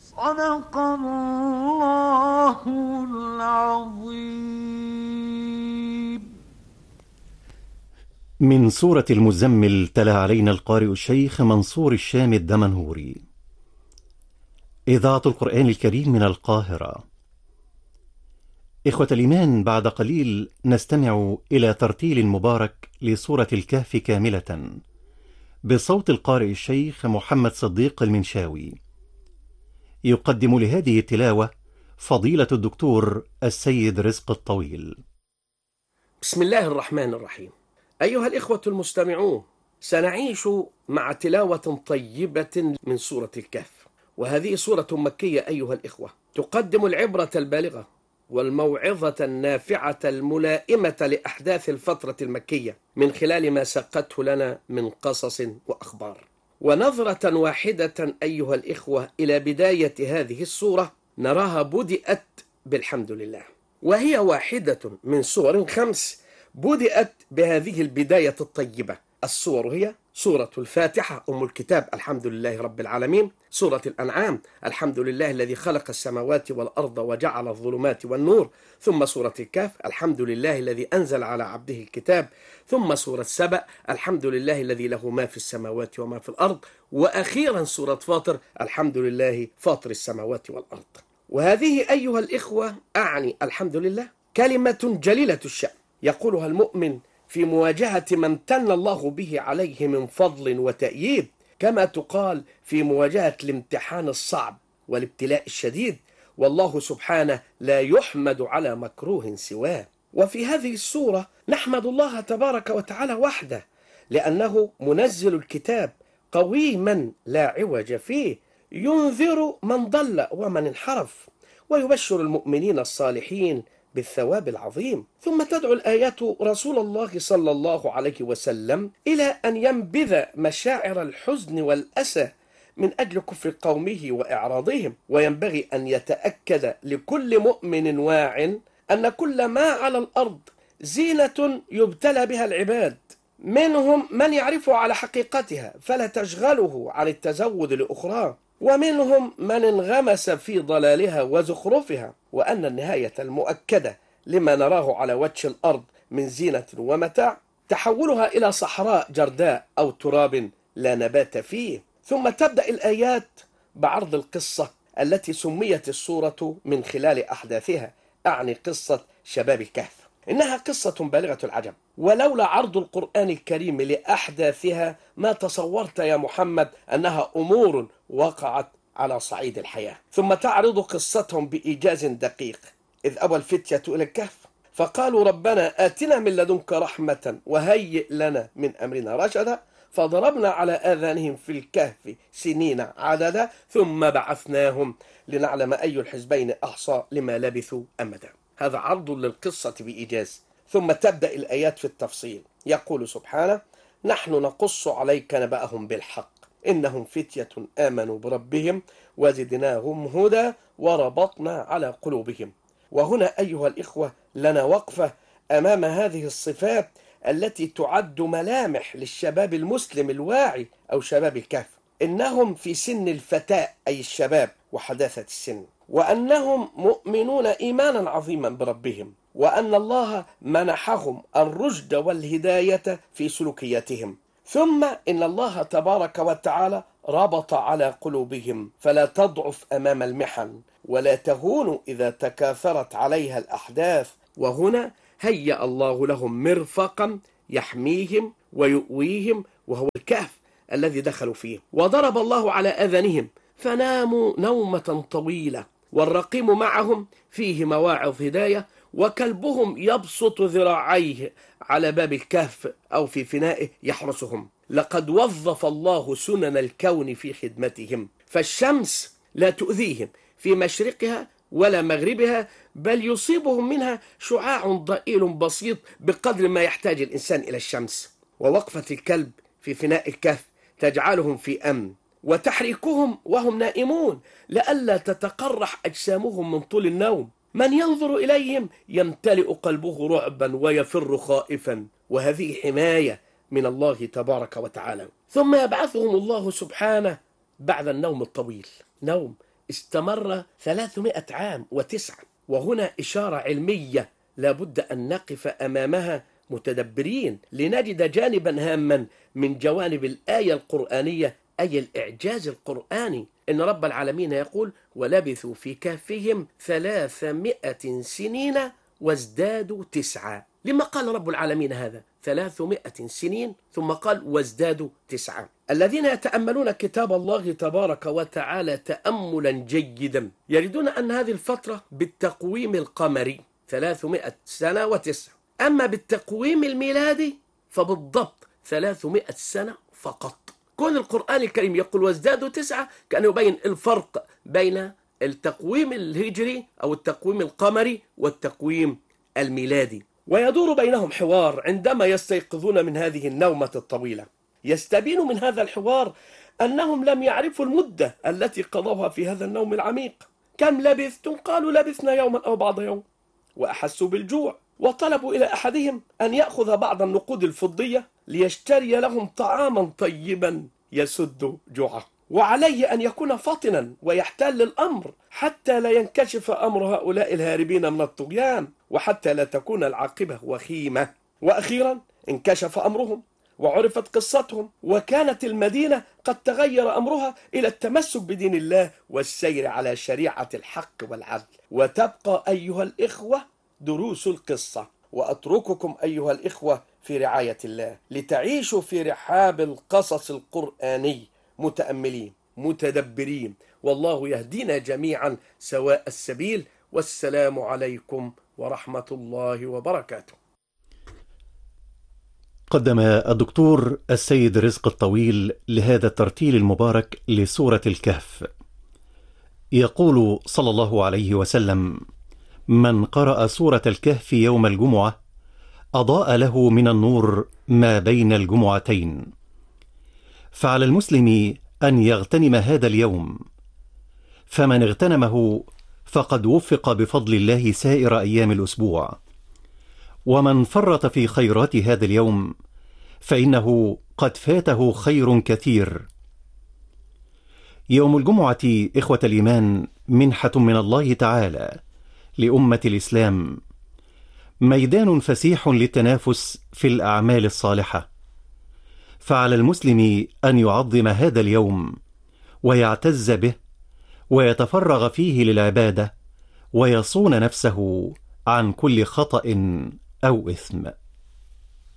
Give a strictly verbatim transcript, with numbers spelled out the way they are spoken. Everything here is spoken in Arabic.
صدق الله العظيم. من سورة المزمل تلا علينا القارئ الشيخ منصور الشام الدمنهوري. إذاعة القرآن الكريم من القاهرة. إخوة الإيمان، بعد قليل نستمع إلى ترتيل مبارك لسورة الكهف كاملة بصوت القارئ الشيخ محمد صديق المنشاوي. يقدم لهذه التلاوة فضيلة الدكتور السيد رزق الطويل. بسم الله الرحمن الرحيم. أيها الإخوة المستمعون، سنعيش مع تلاوة طيبة من سورة الكهف، وهذه سورة مكية أيها الإخوة، تقدم العبرة البالغة والموعظة النافعة الملائمة لأحداث الفترة المكية من خلال ما سقته لنا من قصص وأخبار. ونظرة واحدة أيها الإخوة إلى بداية هذه السورة نراها بدأت بالحمد لله، وهي واحدة من سور خمس بدأت بهذه البداية الطيبة. السور هي سورة الفاتحة أم الكتاب الحمد لله رب العالمين، سورة الأنعام الحمد لله الذي خلق السماوات والأرض وجعل الظلمات والنور، ثم سورة الكهف الحمد لله الذي أنزل على عبده الكتاب، ثم سورة سبأ الحمد لله الذي له ما في السماوات وما في الأرض، وأخيرا سورة فاطر الحمد لله فاطر السماوات والأرض. وهذه أيها الإخوة أعني الحمد لله كلمة جليلة الشأن يقولها المؤمن في مواجهة من امتن الله به عليه من فضل وتأييد، كما تقال في مواجهة الامتحان الصعب والابتلاء الشديد، والله سبحانه لا يحمد على مكروه سواه. وفي هذه السورة نحمد الله تبارك وتعالى وحده، لأنه منزل الكتاب قويما لا عوج فيه، ينذر من ضل ومن انحرف، ويبشر المؤمنين الصالحين بالثواب العظيم. ثم تدعو الآيات رسول الله صلى الله عليه وسلم إلى أن ينبذ مشاعر الحزن والأسى من أجل كفر قومه وإعراضهم، وينبغي أن يتأكد لكل مؤمن واع أن كل ما على الأرض زينة يبتلى بها العباد، منهم من يعرف على حقيقتها فلا تشغله عن التزود لأخرى، ومنهم من انغمس في ضلالها وزخرفها، وأن النهاية المؤكدة لما نراه على وجه الأرض من زينة ومتاع تحولها إلى صحراء جرداء أو تراب لا نبات فيه. ثم تبدأ الآيات بعرض القصة التي سميت السورة من خلال أحداثها، أعني قصة شباب الكهف. إنها قصة بالغة العجب، ولولا عرض القرآن الكريم لأحداثها ما تصورت يا محمد أنها أمور وقعت على صعيد الحياة. ثم تعرض قصتهم بإيجاز دقيق، إذ أوى الفتية إلى الكهف فقالوا ربنا آتنا من لدنك رحمة وهيئ لنا من أمرنا رشدا، فضربنا على آذانهم في الكهف سنين عددا ثم بعثناهم لنعلم أي الحزبين أحصى لما لبثوا أمدا. هذا عرض للقصة بإيجاز. ثم تبدأ الآيات في التفصيل، يقول سبحانه: نحن نقص عليك نبأهم بالحق إنهم فتية آمنوا بربهم وزدناهم هدى وربطنا على قلوبهم. وهنا أيها الإخوة لنا وقفة أمام هذه الصفات التي تعد ملامح للشباب المسلم الواعي أو شباب الكهف. إنهم في سن الفتاة أي الشباب وحداثة السن، وأنهم مؤمنون إيمانا عظيما بربهم، وأن الله منحهم الرشد والهداية في سلوكياتهم. ثم إن الله تبارك وتعالى ربط على قلوبهم فلا تضعف أمام المحن ولا تهون إذا تكاثرت عليها الأحداث. وهنا هيأ الله لهم مرفقا يحميهم ويؤويهم، وهو الكهف الذي دخلوا فيه. وضرب الله على أذنهم فناموا نومة طويلة، والرقيم معهم فيه مواعظ هداية، وكلبهم يبسط ذراعيه على باب الكهف أو في فنائه يحرسهم. لقد وظف الله سنن الكون في خدمتهم، فالشمس لا تؤذيهم في مشرقها ولا مغربها، بل يصيبهم منها شعاع ضئيل بسيط بقدر ما يحتاج الإنسان إلى الشمس. ووقفة الكلب في فناء الكهف تجعلهم في أمن، وتحريكهم وهم نائمون لئلا تتقرح أجسامهم من طول النوم. من ينظر إليهم يمتلئ قلبه رعبا ويفر خائفا، وهذه حماية من الله تبارك وتعالى. ثم يبعثهم الله سبحانه بعد النوم الطويل، نوم استمر ثلاثمائة عام وتسعة، وهنا إشارة علمية لا بد أن نقف أمامها متدبرين لنجد جانبا هاما من جوانب الآية القرآنية، أي الإعجاز القرآني. إن رب العالمين يقول: ولبثوا في كهفهم ثلاثمائة سنين وازدادوا تسعة. لما قال رب العالمين هذا ثلاثمائة سنين ثم قال وازدادوا تسعة؟ الذين يتأملون كتاب الله تبارك وتعالى تأملا جيدا يجدون أن هذه الفترة بالتقويم القمري ثلاثمائة سنة وتسعة، أما بالتقويم الميلادي فبالضبط ثلاثمائة سنة فقط. كون القرآن الكريم يقول وازدادوا تسعة كان يبين الفرق بين التقويم الهجري أو التقويم القمري والتقويم الميلادي، ويدور بينهم حوار عندما يستيقظون من هذه النومة الطويلة. يستبين من هذا الحوار أنهم لم يعرفوا المدة التي قضوها في هذا النوم العميق. كم لبثتم؟ قالوا لبثنا يوما أو بعض يوم. وأحسوا بالجوع وطلبوا إلى أحدهم أن يأخذ بعض النقود الفضية ليشتري لهم طعاما طيبا يسد جوعه، وعليه أن يكون فطنا ويحتال الأمر حتى لا ينكشف أمر هؤلاء الهاربين من الطغيان، وحتى لا تكون العاقبة وخيمة. وأخيرا انكشف أمرهم وعرفت قصتهم، وكانت المدينة قد تغير أمرها إلى التمسك بدين الله والسير على شريعة الحق والعدل. وتبقى أيها الإخوة دروس القصة، وأترككم أيها الإخوة في رعاية الله لتعيشوا في رحاب القصص القرآني متأملين متدبرين، والله يهدينا جميعا سواء السبيل. والسلام عليكم ورحمة الله وبركاته. قدم الدكتور السيد رزق الطويل لهذا الترتيل المبارك لسورة الكهف. يقول صلى الله عليه وسلم: من قرأ سورة الكهف يوم الجمعة أضاء له من النور ما بين الجمعتين. فعلى المسلم أن يغتنم هذا اليوم، فمن اغتنمه فقد وفق بفضل الله سائر أيام الأسبوع، ومن فرط في خيرات هذا اليوم فإنه قد فاته خير كثير. يوم الجمعة إخوة الإيمان منحة من الله تعالى لأمة الإسلام، ميدان فسيح للتنافس في الأعمال الصالحة، فعلى المسلم أن يعظم هذا اليوم ويعتز به ويتفرغ فيه للعبادة ويصون نفسه عن كل خطأ أو إثم.